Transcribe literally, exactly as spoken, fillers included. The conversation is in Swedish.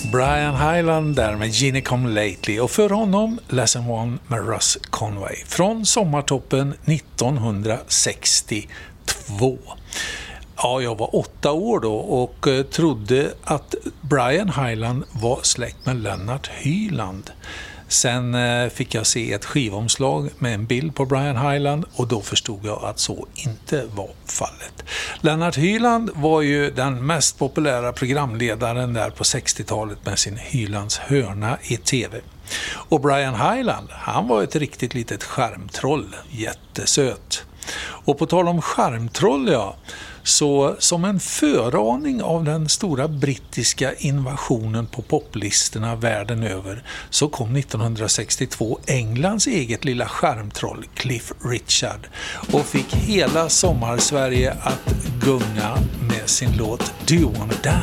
Brian Hyland där med Genie Come Lately och för honom Lesson One med Russ Conway från sommartoppen nittonhundrasextiotvå. Ja, jag var åtta år då och trodde att Brian Hyland var släkt med Lennart Hyland. Sen fick jag se ett skivomslag med en bild på Brian Hyland och då förstod jag att så inte var fallet. Lennart Hyland var ju den mest populära programledaren där på sextiotalet med sin Hylands hörna i tv. Och Brian Hyland, han var ett riktigt litet skärmtroll, jättesöt. Och på tal om skärmtroll, ja, så som en föraning av den stora brittiska invasionen på poplistorna världen över så kom nittonhundrasextiotvå Englands eget lilla skärmtroll Cliff Richard och fick hela sommarsverige att gunga med sin låt Do You Wanna Dance?